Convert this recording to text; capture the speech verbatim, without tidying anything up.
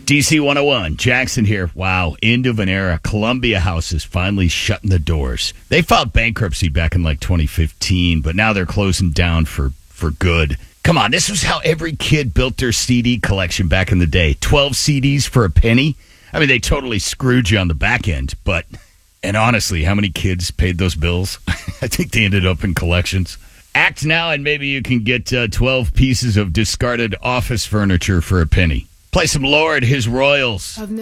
D C one oh one, Jackson here. Wow, end of an era. Columbia House is finally shutting the doors. They filed bankruptcy back in like twenty fifteen, but now they're closing down for, for good. Come on, this was how every kid built their C D collection back in the day. twelve C Ds for a penny. I mean, they totally screwed you on the back end, but, and honestly, how many kids paid those bills? I think they ended up in collections. Act now and maybe you can get uh, twelve pieces of discarded office furniture for a penny. Play some Lord, His Royals.